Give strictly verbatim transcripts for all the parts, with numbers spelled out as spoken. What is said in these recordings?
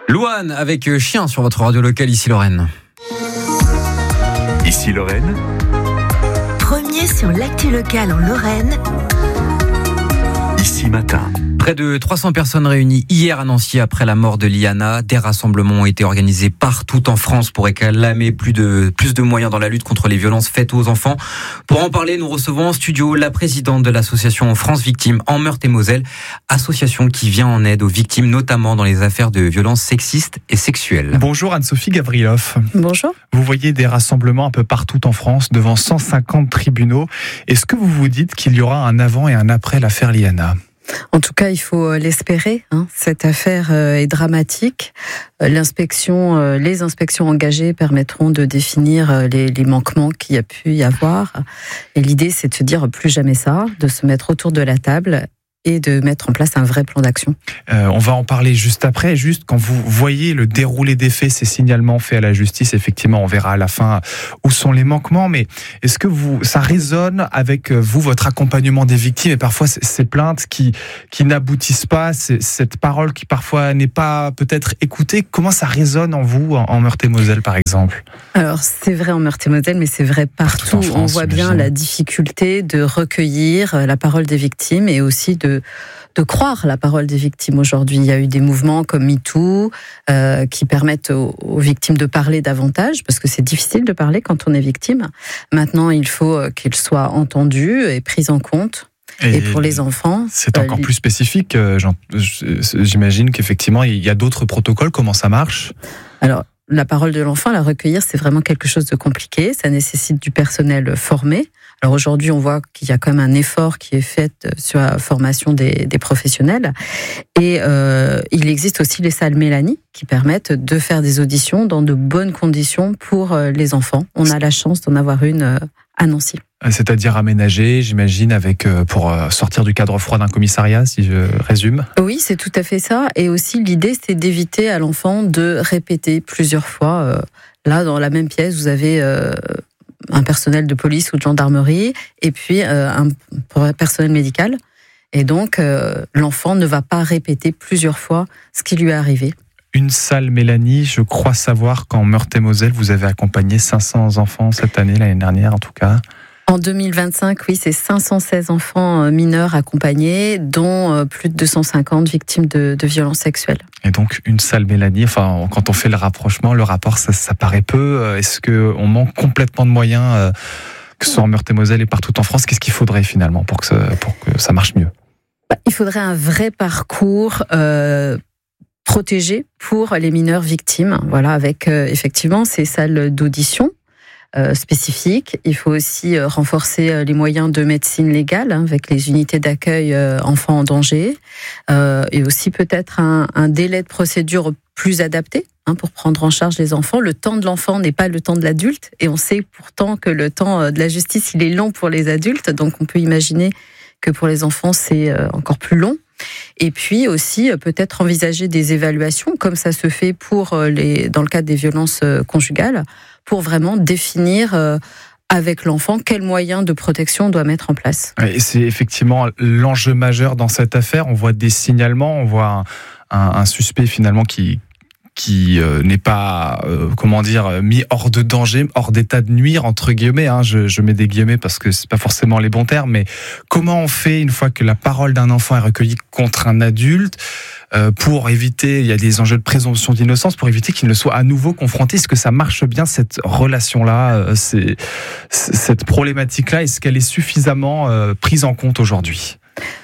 Louane avec Chien sur votre radio locale, ici Lorraine. Ici Lorraine. Premier sur l'actu locale en Lorraine. Ici Matin. Près de trois cents personnes réunies hier à Nancy après la mort de Liana. Des rassemblements ont été organisés partout en France pour réclamer plus de, plus de moyens dans la lutte contre les violences faites aux enfants. Pour en parler, nous recevons en studio la présidente de l'association France Victimes en Meurthe-et-Moselle, association qui vient en aide aux victimes, notamment dans les affaires de violences sexistes et sexuelles. Bonjour Anne-Sophie Gavrilov. Bonjour. Vous voyez des rassemblements un peu partout en France, devant cent cinquante tribunaux. Est-ce que vous vous dites qu'il y aura un avant et un après l'affaire Liana ? En tout cas, il faut l'espérer. Hein. Cette affaire est dramatique. L'inspection, les inspections engagées permettront de définir les, les manquements qu'il y a pu y avoir. Et l'idée, c'est de se dire plus jamais ça, de se mettre autour de la table et de mettre en place un vrai plan d'action. Euh, on va en parler juste après. Juste quand vous voyez le déroulé des faits, ces signalements faits à la justice, effectivement, on verra à la fin où sont les manquements. Mais est-ce que vous, ça résonne avec vous, votre accompagnement des victimes et parfois ces plaintes qui qui n'aboutissent pas, cette parole qui parfois n'est pas peut-être écoutée? Comment ça résonne en vous, en Meurthe-et-Moselle, par exemple? Alors c'est vrai en Meurthe-et-Moselle, mais c'est vrai partout. partout France, on voit bien j'imagine. La difficulté de recueillir la parole des victimes et aussi de de croire la parole des victimes aujourd'hui. Il y a eu des mouvements comme MeToo euh, qui permettent aux, aux victimes de parler davantage, parce que c'est difficile de parler quand on est victime. Maintenant, il faut qu'elles soient entendues et prises en compte. Et, et pour les enfants... C'est encore euh, plus spécifique. J'imagine qu'effectivement, il y a d'autres protocoles. Comment ça marche ? Alors, la parole de l'enfant, la recueillir, c'est vraiment quelque chose de compliqué. Ça nécessite du personnel formé. Alors aujourd'hui, on voit qu'il y a quand même un effort qui est fait sur la formation des, des professionnels. Et euh, il existe aussi les salles Mélanie qui permettent de faire des auditions dans de bonnes conditions pour les enfants. On a la chance d'en avoir une à Nancy. C'est-à-dire aménagé, j'imagine, avec pour sortir du cadre froid d'un commissariat, si je résume. Oui, c'est tout à fait ça. Et aussi, l'idée, c'est d'éviter à l'enfant de répéter plusieurs fois. Là, dans la même pièce, vous avez un personnel de police ou de gendarmerie, et puis un personnel médical. Et donc, l'enfant ne va pas répéter plusieurs fois ce qui lui est arrivé. Une salle Mélanie, je crois savoir qu'en Meurthe-et-Moselle, vous avez accompagné cinq cents enfants cette année, l'année dernière en tout cas. En deux mille vingt-cinq, oui, c'est cinq cent seize enfants mineurs accompagnés, dont plus de deux cent cinquante victimes de, de violences sexuelles. Et donc, une salle Mélanie, enfin, quand on fait le rapprochement, le rapport, ça, ça paraît peu. Est-ce qu'on manque complètement de moyens, que ce soit en Meurthe-et-Moselle et partout en France? Qu'est-ce qu'il faudrait finalement pour que ça, pour que ça marche mieux? Il faudrait un vrai parcours euh, protégé pour les mineurs victimes, voilà, avec euh, effectivement ces salles d'audition Euh, spécifique. Il faut aussi euh, renforcer euh, les moyens de médecine légale hein, avec les unités d'accueil euh, enfants en danger euh, et aussi peut-être un, un délai de procédure plus adapté hein, pour prendre en charge les enfants. Le temps de l'enfant n'est pas le temps de l'adulte et on sait pourtant que le temps de la justice il est long pour les adultes, donc on peut imaginer que pour les enfants c'est euh, encore plus long. Et puis aussi euh, peut-être envisager des évaluations comme ça se fait pour euh, les dans le cadre des violences euh, conjugales, pour vraiment définir euh, avec l'enfant quels moyens de protection on doit mettre en place. Et c'est effectivement l'enjeu majeur dans cette affaire. On voit des signalements, on voit un, un, un suspect finalement qui qui euh, n'est pas, euh, comment dire, mis hors de danger, hors d'état de nuire, entre guillemets, hein, je, je mets des guillemets parce que c'est pas forcément les bons termes, mais comment on fait une fois que la parole d'un enfant est recueillie contre un adulte, euh, pour éviter, il y a des enjeux de présomption d'innocence, pour éviter qu'il ne soit à nouveau confronté? Est-ce que ça marche bien, cette relation-là, euh, c'est, cette problématique-là, est-ce qu'elle est suffisamment euh, prise en compte aujourd'hui?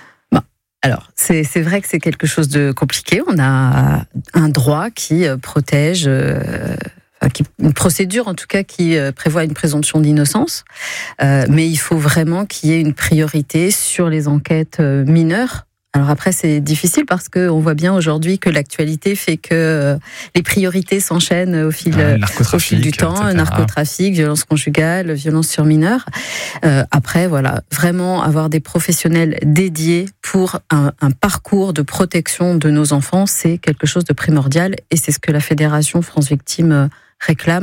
Alors, c'est, c'est vrai que c'est quelque chose de compliqué. On a un droit qui protège, euh, enfin, qui, une procédure en tout cas qui prévoit une présomption d'innocence. Euh, mais il faut vraiment qu'il y ait une priorité sur les enquêtes mineures. Alors après, c'est difficile parce qu'on voit bien aujourd'hui que l'actualité fait que les priorités s'enchaînent au fil, euh, au fil du temps. et cetera. Narcotrafic, violence conjugale, violence sur mineurs. Euh, après, voilà, vraiment avoir des professionnels dédiés pour un, un parcours de protection de nos enfants, c'est quelque chose de primordial. Et c'est ce que la Fédération France Victimes réclame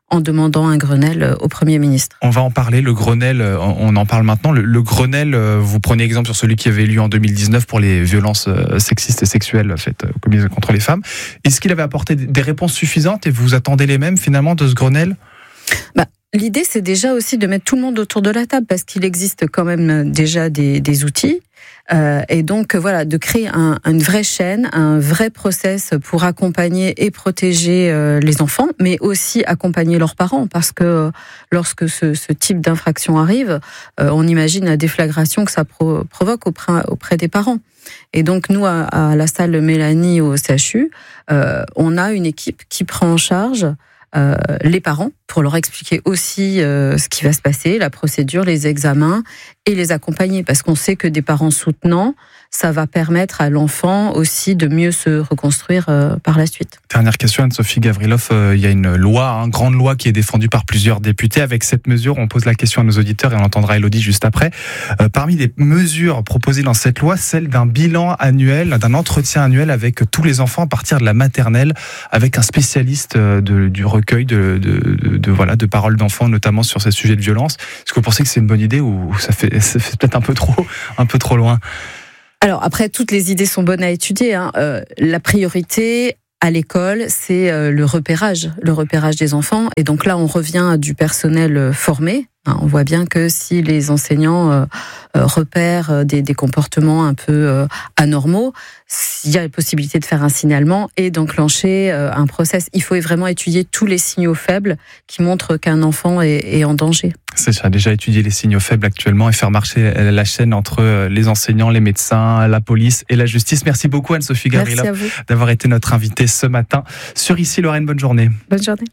en demandant un Grenelle au Premier ministre. On va en parler, le Grenelle, on en parle maintenant. Le, le Grenelle, vous prenez exemple sur celui qui avait eu lieu en deux mille dix-neuf pour les violences sexistes et sexuelles faites commises contre les femmes. Est-ce qu'il avait apporté des réponses suffisantes et vous attendez les mêmes finalement de ce Grenelle ? Bah, l'idée, c'est déjà aussi de mettre tout le monde autour de la table parce qu'il existe quand même déjà des, des outils. Euh, et donc voilà, de créer un, une vraie chaîne, un vrai process pour accompagner et protéger euh, les enfants, mais aussi accompagner leurs parents, parce que lorsque ce, ce type d'infraction arrive, euh, on imagine la déflagration que ça pro- provoque auprès, auprès des parents. Et donc nous, à, à la salle Mélanie au C H U, euh, on a une équipe qui prend en charge Euh, les parents pour leur expliquer aussi euh, ce qui va se passer, la procédure, les examens et les accompagner parce qu'on sait que des parents soutenants, ça va permettre à l'enfant aussi de mieux se reconstruire euh, par la suite. Dernière question, Anne-Sophie Gavrilov, euh, il y a une loi, une hein, grande loi qui est défendue par plusieurs députés. Avec cette mesure, on pose la question à nos auditeurs et on entendra Elodie juste après. Euh, parmi les mesures proposées dans cette loi, celle d'un bilan annuel, d'un entretien annuel avec tous les enfants à partir de la maternelle, avec un spécialiste de, du recueil de, de, de, de, voilà, de paroles d'enfants, notamment sur ces sujets de violence. Est-ce que vous pensez que c'est une bonne idée ou ça fait, ça fait peut-être un peu trop, un peu trop loin ? Alors après, toutes les idées sont bonnes à étudier. Hein. Euh, la priorité à l'école, c'est euh, le repérage, le repérage des enfants. Et donc là, on revient à du personnel formé. Hein, on voit bien que si les enseignants euh, euh, repèrent des, des comportements un peu euh, anormaux, il y a la possibilité de faire un signalement et d'enclencher euh, un process. Il faut vraiment étudier tous les signaux faibles qui montrent qu'un enfant est, est en danger. C'est ça, déjà étudier les signaux faibles actuellement et faire marcher la chaîne entre les enseignants, les médecins, la police et la justice. Merci beaucoup Anne-Sophie Gavrilov d'avoir été notre invitée ce matin sur Ici Lorraine. Bonne journée. Bonne journée.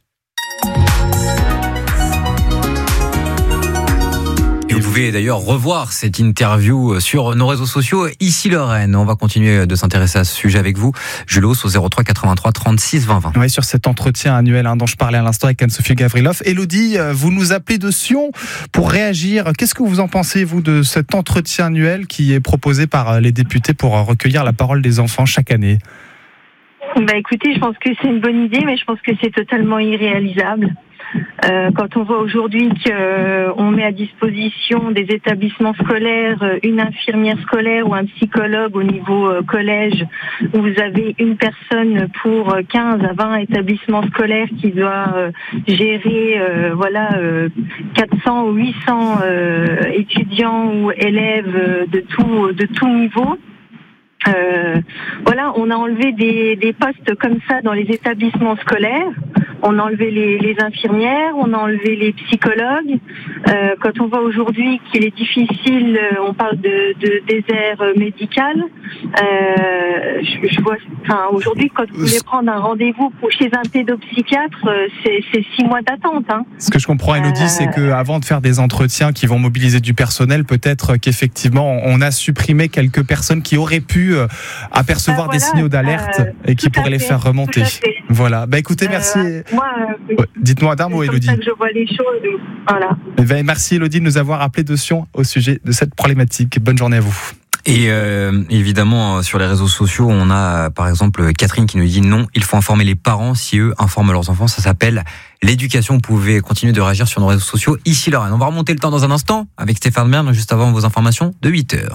Et vous pouvez d'ailleurs revoir cette interview sur nos réseaux sociaux. Ici Lorraine, on va continuer de s'intéresser à ce sujet avec vous. Julos au zéro trois quatre-vingt-trois trente-six vingt vingt. Oui, sur cet entretien annuel hein, dont je parlais à l'instant avec Anne-Sophie Gavrilov. Elodie, vous nous appelez de Sion pour réagir. Qu'est-ce que vous en pensez, vous, de cet entretien annuel qui est proposé par les députés pour recueillir la parole des enfants chaque année ? Bah écoutez, je pense que c'est une bonne idée, mais je pense que c'est totalement irréalisable. Euh, quand on voit aujourd'hui qu'on met à disposition des établissements scolaires une infirmière scolaire ou un psychologue au niveau euh, collège, où vous avez une personne pour quinze à vingt établissements scolaires qui doit euh, gérer euh, voilà euh, quatre cents ou huit cents euh, étudiants ou élèves de tout de tout niveau. Euh, voilà, on a enlevé des, des postes comme ça dans les établissements scolaires. On a enlevé les, les infirmières, on a enlevé les psychologues. Euh, quand on voit aujourd'hui qu'il est difficile, on parle de, de désert médical. Euh, je, je vois, enfin aujourd'hui, quand vous voulez prendre un rendez-vous pour, chez un pédopsychiatre, c'est, c'est six mois d'attente. Hein. Ce que je comprends, Elodie, euh... c'est qu'avant de faire des entretiens qui vont mobiliser du personnel, peut-être qu'effectivement, on a supprimé quelques personnes qui auraient pu apercevoir ben voilà, des signaux d'alerte euh, et qui pourraient fait, les faire remonter. Voilà. Bah écoutez, merci. Euh, moi, euh, ouais. Dites-moi d'un mot, Elodie. C'est comme ça que je vois les choses. Voilà. Ben, merci, Elodie, de nous avoir appelé de Sion au sujet de cette problématique. Bonne journée à vous. Et euh, évidemment, sur les réseaux sociaux, on a par exemple Catherine qui nous dit non, il faut informer les parents si eux informent leurs enfants. Ça s'appelle l'éducation. Vous pouvez continuer de réagir sur nos réseaux sociaux. Ici Lorraine. On va remonter le temps dans un instant avec Stéphane Bern, juste avant vos informations de huit heures.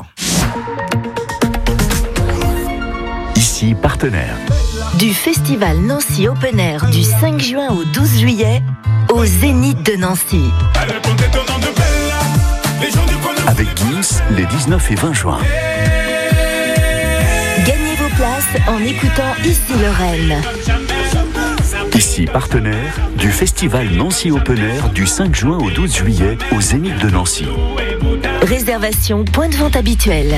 Ici Partenaire. Du festival Nancy Open Air du cinq juin au douze juillet au Zénith de Nancy. Avec Gims les dix-neuf et vingt juin. Gagnez vos places en écoutant Ici Lorraine. Ici Partenaire du festival Nancy Open Air du cinq juin au douze juillet au Zénith de Nancy. Réservation point de vente habituel.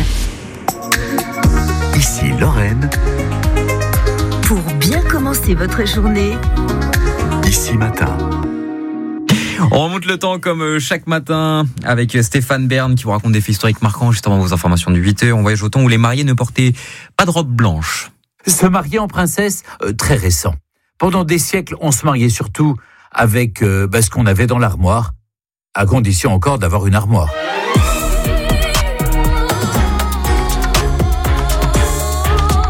Ici Lorraine. Pour bien commencer votre journée, Ici Matin. On remonte le temps comme chaque matin avec Stéphane Bern qui vous raconte des faits historiques marquants juste avant vos informations de huit heures. On voyage au temps où les mariés ne portaient pas de robe blanche. Se marier en princesse, euh, très récent. Pendant des siècles, on se mariait surtout avec euh, bah, ce qu'on avait dans l'armoire, à condition encore d'avoir une armoire.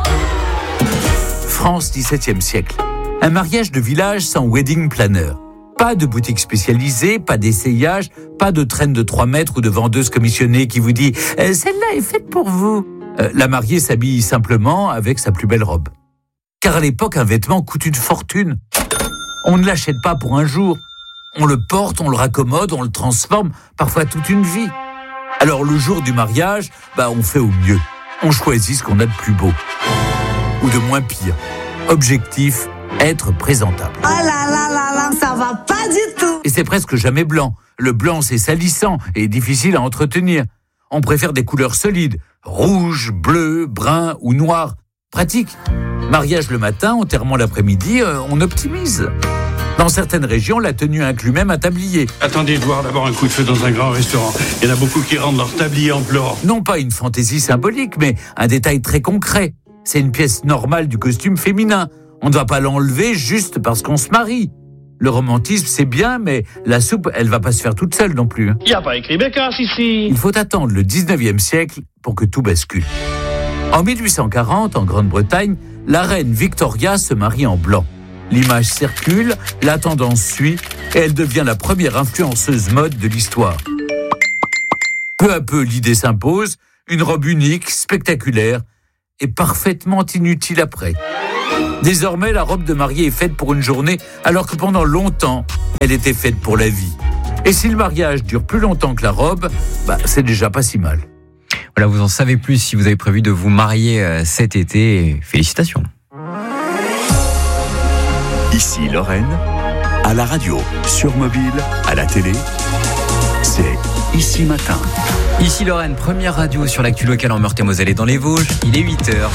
France, dix-septième siècle. Un mariage de village sans wedding planner. Pas de boutique spécialisée, pas d'essayage, pas de traîne de trois mètres ou de vendeuse commissionnée qui vous dit euh, « celle-là est faite pour vous ». Euh, la mariée s'habille simplement avec sa plus belle robe. Car à l'époque, un vêtement coûte une fortune. On ne l'achète pas pour un jour. On le porte, on le raccommode, on le transforme, parfois toute une vie. Alors le jour du mariage, bah, on fait au mieux. On choisit ce qu'on a de plus beau. Ou de moins pire. Objectif, être présentable. Oh là là là là, ça va pas du tout. Et c'est presque jamais blanc. Le blanc, c'est salissant et difficile à entretenir. On préfère des couleurs solides. Rouge, bleu, brun ou noir. Pratique. Mariage le matin, enterrement l'après-midi, euh, on optimise. Dans certaines régions, la tenue inclut même un tablier. Attendez de voir d'abord un coup de feu dans un grand restaurant. Il y en a beaucoup qui rendent leur tablier en pleurant. Non pas une fantaisie symbolique, mais un détail très concret. C'est une pièce normale du costume féminin. On ne va pas l'enlever juste parce qu'on se marie. Le romantisme, c'est bien, mais la soupe, elle va pas se faire toute seule non plus. Il n'y a pas écrit Bécasse ici. Il faut attendre le dix-neuvième siècle pour que tout bascule. En mille huit cent quarante, en Grande-Bretagne, la reine Victoria se marie en blanc. L'image circule, la tendance suit, et elle devient la première influenceuse mode de l'histoire. Peu à peu, l'idée s'impose, une robe unique, spectaculaire, et parfaitement inutile après. Désormais, la robe de mariée est faite pour une journée, alors que pendant longtemps, elle était faite pour la vie. Et si le mariage dure plus longtemps que la robe, bah, c'est déjà pas si mal. Voilà, vous en savez plus si vous avez prévu de vous marier cet été. Félicitations. Ici Lorraine, à la radio, sur mobile, à la télé, c'est Ici Matin. Ici Lorraine, première radio sur l'actu locale en Meurthe-et-Moselle et dans les Vosges. Il est huit heures.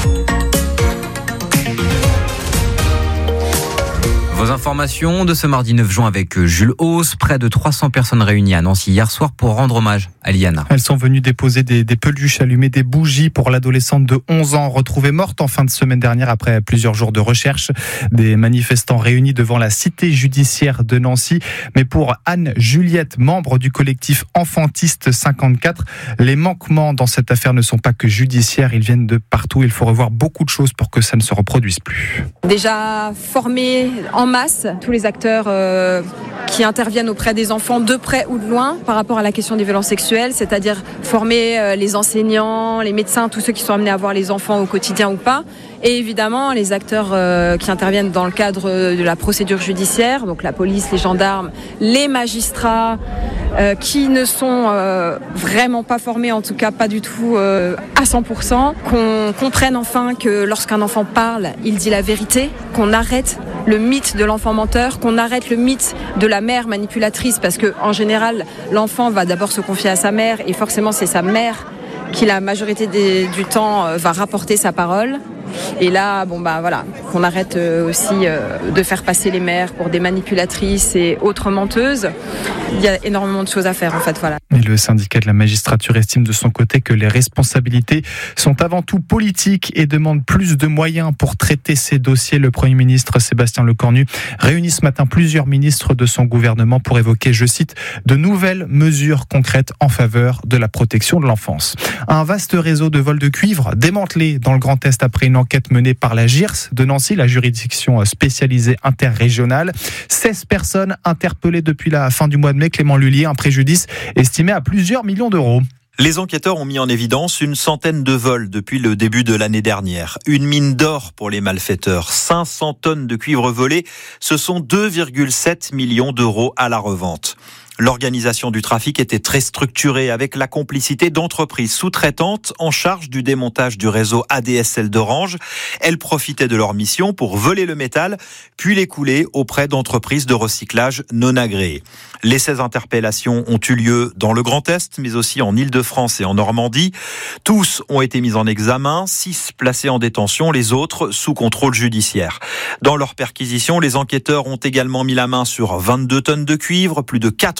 Vos informations de ce mardi neuf juin avec Jules Hauss. Près de trois cents personnes réunies à Nancy hier soir pour rendre hommage à Liana. Elles sont venues déposer des, des peluches, allumer des bougies pour l'adolescente de onze ans retrouvée morte en fin de semaine dernière après plusieurs jours de recherche. Des manifestants réunis devant la cité judiciaire de Nancy. Mais pour Anne-Juliette, membre du collectif Enfantiste cinquante-quatre, les manquements dans cette affaire ne sont pas que judiciaires, ils viennent de partout. Il faut revoir beaucoup de choses pour que ça ne se reproduise plus. Déjà formés en masse, tous les acteurs euh, qui interviennent auprès des enfants de près ou de loin par rapport à la question des violences sexuelles, c'est-à-dire former euh, les enseignants, les médecins, tous ceux qui sont amenés à voir les enfants au quotidien ou pas, et évidemment les acteurs euh, qui interviennent dans le cadre de la procédure judiciaire, donc la police, les gendarmes, les magistrats, euh, qui ne sont euh, vraiment pas formés, en tout cas pas du tout euh, à cent pour cent, qu'on comprenne enfin que lorsqu'un enfant parle, il dit la vérité, qu'on arrête le mythe de l'enfant menteur, qu'on arrête le mythe de la mère manipulatrice, parce que en général, l'enfant va d'abord se confier à sa mère et forcément c'est sa mère qui la majorité des, du temps va rapporter sa parole. Et là, bon bah voilà, qu'on arrête aussi de faire passer les mères pour des manipulatrices et autres menteuses. Il y a énormément de choses à faire en fait, voilà. Et le syndicat de la magistrature estime de son côté que les responsabilités sont avant tout politiques et demande plus de moyens pour traiter ces dossiers. Le Premier ministre Sébastien Lecornu réunit ce matin plusieurs ministres de son gouvernement pour évoquer, je cite, de nouvelles mesures concrètes en faveur de la protection de l'enfance. Un vaste réseau de vols de cuivre démantelé dans le Grand Est après une enquête menée par la J I R S de Nancy, la juridiction spécialisée interrégionale. seize personnes interpellées depuis la fin du mois de mai. Clément Lullier, un préjudice estimé à plusieurs millions d'euros. Les enquêteurs ont mis en évidence une centaine de vols depuis le début de l'année dernière. Une mine d'or pour les malfaiteurs. cinq cents tonnes de cuivre volé, ce sont deux virgule sept millions d'euros à la revente. L'organisation du trafic était très structurée avec la complicité d'entreprises sous-traitantes en charge du démontage du réseau A D S L d'Orange. Elles profitaient de leur mission pour voler le métal, puis l'écouler auprès d'entreprises de recyclage non agréées. Les seize interpellations ont eu lieu dans le Grand Est, mais aussi en Île-de-France et en Normandie. Tous ont été mis en examen, six placés en détention, les autres sous contrôle judiciaire. Dans leur perquisition, les enquêteurs ont également mis la main sur vingt-deux tonnes de cuivre, plus de quatre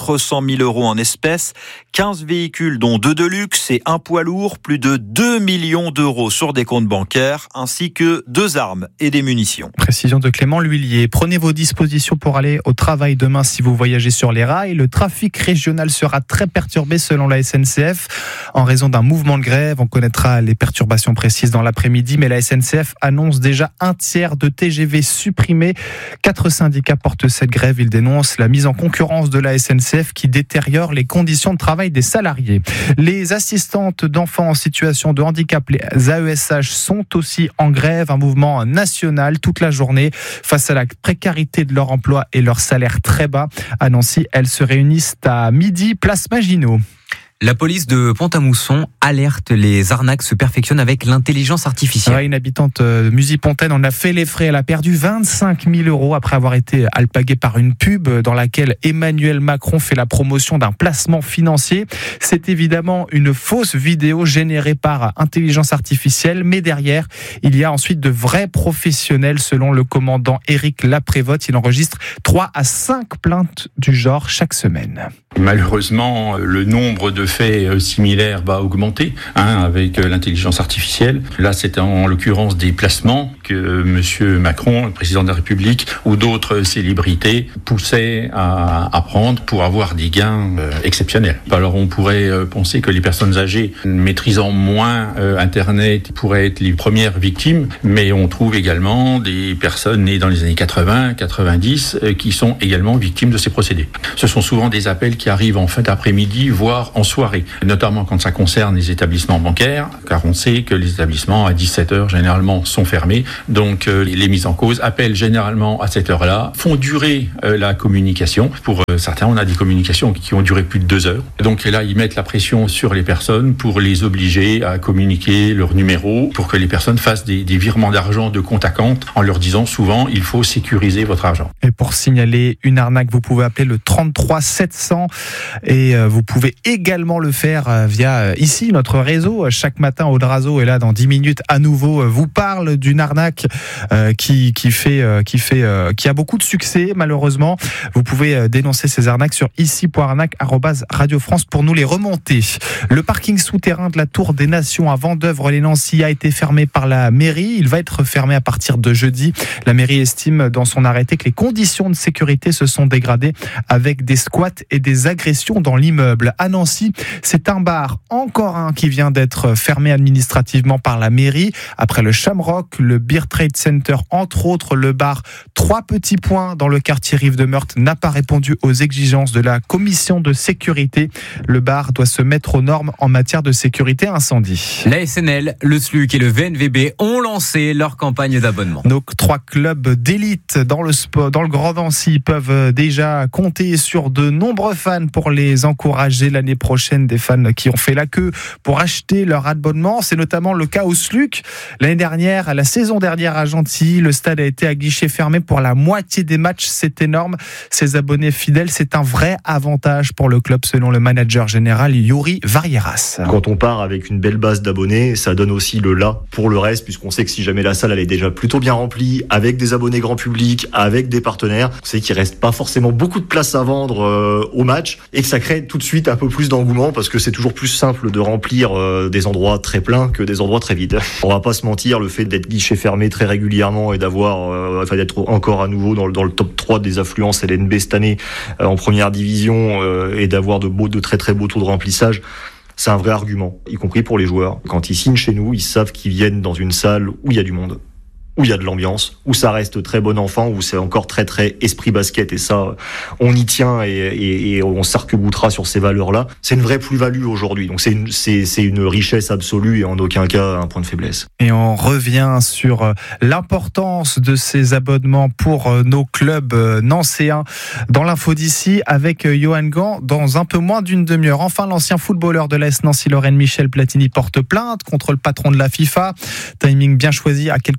quatre cent mille euros en espèces, quinze véhicules dont deux de luxe et un poids lourd, plus de deux millions d'euros sur des comptes bancaires, ainsi que deux armes et des munitions. Précision de Clément L'Huillier. Prenez vos dispositions pour aller au travail demain si vous voyagez sur les rails. Le trafic régional sera très perturbé selon la S N C F en raison d'un mouvement de grève. On connaîtra les perturbations précises dans l'après-midi, mais la S N C F annonce déjà un tiers de T G V supprimés. Quatre syndicats portent cette grève. Ils dénoncent la mise en concurrence de la S N C F qui détériore les conditions de travail des salariés. Les assistantes d'enfants en situation de handicap, les A E S H, sont aussi en grève. Un mouvement national toute la journée face à la précarité de leur emploi et leur salaire très bas. À Nancy, elles se réunissent à midi, place Maginot. La police de Pont-à-Mousson alerte, les arnaques se perfectionnent avec l'intelligence artificielle. Ouais, une habitante de Musy-Pontaine en a fait les frais. Elle a perdu vingt-cinq mille euros après avoir été alpaguée par une pub dans laquelle Emmanuel Macron fait la promotion d'un placement financier. C'est évidemment une fausse vidéo générée par intelligence artificielle, mais derrière, il y a ensuite de vrais professionnels. Selon le commandant Éric Laprévotte, il enregistre trois à cinq plaintes du genre chaque semaine. Malheureusement, le nombre de faits similaires va augmenter hein, avec l'intelligence artificielle. Là, c'est en l'occurrence des placements que M. Macron, le président de la République, ou d'autres célébrités poussaient à, à prendre pour avoir des gains euh, exceptionnels. Alors, on pourrait euh, penser que les personnes âgées maîtrisant moins euh, Internet pourraient être les premières victimes, mais on trouve également des personnes nées dans les années quatre-vingts, quatre-vingt-dix euh, qui sont également victimes de ces procédés. Ce sont souvent des appels qui arrivent en fin d'après-midi, voire en soirée, notamment quand ça concerne les établissements bancaires, car on sait que les établissements à dix-sept heures généralement sont fermés, donc euh, les mises en cause appellent généralement à cette heure-là, font durer euh, la communication. Pour euh, certains, on a des communications qui ont duré plus de deux heures. Donc là, ils mettent la pression sur les personnes pour les obliger à communiquer leur numéro, pour que les personnes fassent des, des virements d'argent de compte à compte, en leur disant souvent, il faut sécuriser votre argent. Et pour signaler une arnaque, vous pouvez appeler le trente-trois sept cents et vous pouvez également le faire via ici notre réseau. Chaque matin, Audrazo est là dans dix minutes à nouveau, vous parle d'une arnaque qui qui fait qui fait qui a beaucoup de succès malheureusement. Vous pouvez dénoncer ces arnaques sur ici point arnaque arobase radio france pour nous les remonter. Le parking souterrain de la Tour des Nations à Vendeuvre-les-Nancy a été fermé par la mairie. Il va être fermé à partir de jeudi. La mairie estime dans son arrêté que les conditions de sécurité se sont dégradées avec des squats et des agressions dans l'immeuble. À Nancy, c'est un bar, encore un, qui vient d'être fermé administrativement par la mairie. Après le Shamrock, le Beer Trade Center, entre autres, le bar Trois Petits Points dans le quartier Rive de Meurthe n'a pas répondu aux exigences de la commission de sécurité. Le bar doit se mettre aux normes en matière de sécurité incendie. La S N L, le S L U C et le V N V B ont lancé leur campagne d'abonnement. Nos trois clubs d'élite dans le sport, dans le Grand Nancy, peuvent déjà compter sur de nombreux fans pour les encourager l'année prochaine. Des fans qui ont fait la queue pour acheter leur abonnement. C'est notamment le cas au S L U C. L'année dernière, la saison dernière à Gentilly, le stade a été à guichet fermé pour la moitié des matchs. C'est énorme. Ces abonnés fidèles, c'est un vrai avantage pour le club selon le manager général Yuri Varieras. Quand on part avec une belle base d'abonnés, ça donne aussi le là pour le reste, puisqu'on sait que si jamais la salle elle est déjà plutôt bien remplie, avec des abonnés grand public, avec des partenaires, on sait qu'il reste pas forcément beaucoup de place à vendre euh, au match et que ça crée tout de suite un peu plus d'engouement parce que c'est toujours plus simple de remplir euh, des endroits très pleins que des endroits très vides. On va pas se mentir, le fait d'être guichet fermé très régulièrement et d'avoir, euh, enfin d'être encore à nouveau dans le, dans le top trois des affluences L N B cette année euh, en première division euh, et d'avoir de beaux, de très très beaux taux de remplissage, c'est un vrai argument, y compris pour les joueurs. Quand ils signent chez nous, ils savent qu'ils viennent dans une salle où il y a du monde, où il y a de l'ambiance, où ça reste très bon enfant, où c'est encore très très esprit basket, et ça, on y tient et, et, et on s'arc-boutera sur ces valeurs-là. C'est une vraie plus-value aujourd'hui, donc c'est une, c'est, c'est une richesse absolue et en aucun cas un point de faiblesse. Et on revient sur l'importance de ces abonnements pour nos clubs nancéens dans l'info d'ici avec Johan Gant dans un peu moins d'une demi-heure. Enfin, l'ancien footballeur de l'A S Nancy-Lorraine Michel Platini porte plainte contre le patron de la FIFA. Timing bien choisi à quelques jours de la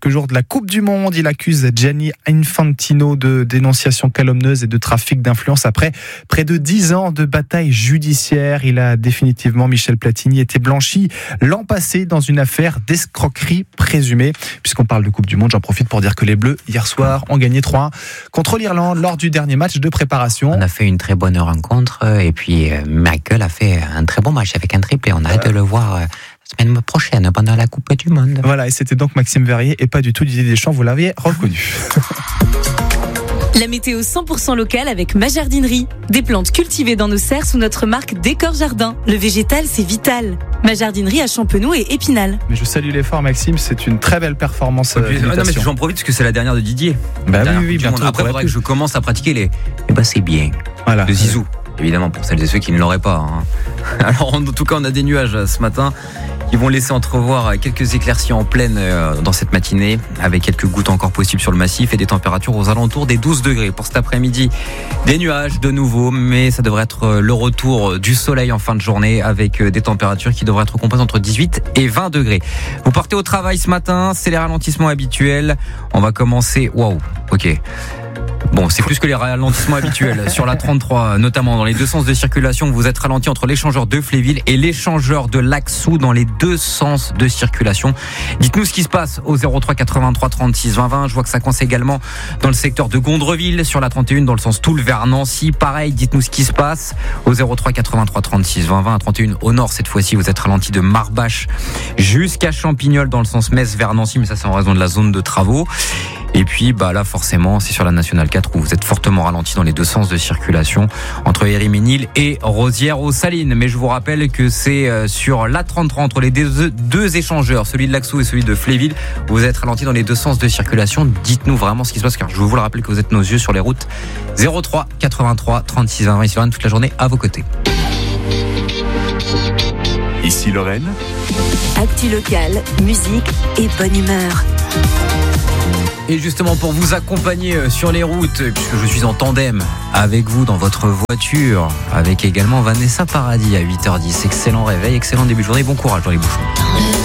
Coupe du Monde. Il accuse Gianni Infantino de dénonciation calomnieuse et de trafic d'influence après près de dix ans de bataille judiciaire. Il a définitivement, Michel Platini, été blanchi l'an passé dans une affaire d'escroquerie présumée. Puisqu'on parle de Coupe du Monde, j'en profite pour dire que les Bleus, hier soir, ont gagné trois un contre l'Irlande lors du dernier match de préparation. On a fait une très bonne rencontre et puis Michael a fait un très bon match avec un triplé. On a hâte de le voir la semaine prochaine pendant la Coupe du Monde. Voilà, et c'était donc Maxime Verrier et pas du tout Didier Deschamps, vous l'aviez reconnu. La météo cent pour cent locale avec ma jardinerie. Des plantes cultivées dans nos serres sous notre marque Décor Jardin. Le végétal, c'est vital. Ma jardinerie à Champenoux et Épinal. Mais je salue l'effort, Maxime, c'est une très belle performance. Puis, non, mais j'en profite parce que c'est la dernière de Didier. Bah dernière oui, oui, bientôt. Après, il faudrait que je commence à pratiquer les. Eh ben, c'est bien. Voilà. De Zizou. Évidemment, pour celles et ceux qui ne l'auraient pas. Hein. Alors, en tout cas, on a des nuages ce matin qui vont laisser entrevoir quelques éclaircies en pleine dans cette matinée, avec quelques gouttes encore possibles sur le massif et des températures aux alentours des douze degrés. Pour cet après-midi, des nuages de nouveau, mais ça devrait être le retour du soleil en fin de journée, avec des températures qui devraient être comprises entre dix-huit et vingt degrés. Vous partez au travail ce matin, c'est les ralentissements habituels. On va commencer... Waouh, ok. Bon, c'est plus que les ralentissements habituels sur la trente-trois, notamment dans les deux sens de circulation. Vous êtes ralenti entre l'échangeur de Fléville et l'échangeur de Laxou dans les deux sens de circulation. Dites-nous ce qui se passe au zéro trois quatre-vingt-trois trente-six vingt vingt. Je vois que ça coince également dans le secteur de Gondreville sur la trente et un dans le sens Toul vers Nancy. Pareil, dites-nous ce qui se passe au zéro trois quatre-vingt-trois trente-six vingt vingt. À trente et un au nord, cette fois-ci, vous êtes ralenti de Marbache jusqu'à Champignol dans le sens Metz vers Nancy, mais ça c'est en raison de la zone de travaux. Et puis bah là forcément c'est sur la nationale quatre où vous êtes fortement ralenti dans les deux sens de circulation entre Héry-Ménil et Rosières-aux-Salines. Mais je vous rappelle que c'est sur l'A trente-trois entre les deux, deux échangeurs, celui de Laxou et celui de Fléville, où vous êtes ralenti dans les deux sens de circulation. Dites-nous vraiment ce qui se passe, car je vous le rappelle que vous êtes nos yeux sur les routes. Zéro trois quatre-vingt-trois trente-six vingt ici Lorraine toute la journée à vos côtés. Ici Lorraine. Actu locale, musique et bonne humeur. Et justement pour vous accompagner sur les routes, puisque je suis en tandem avec vous dans votre voiture, avec également Vanessa Paradis à huit heures dix. Excellent réveil, excellent début de journée, bon courage dans les bouchons.